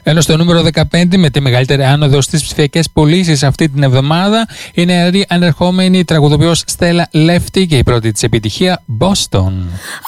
Ενώ στο νούμερο 15, με τη μεγαλύτερη άνοδο στις ψηφιακές πωλήσεις αυτή την εβδομάδα, η νεαρή ανερχόμενη τραγουδοποιός Στέλλα Λέφτη και η πρώτη της επιτυχία Boston.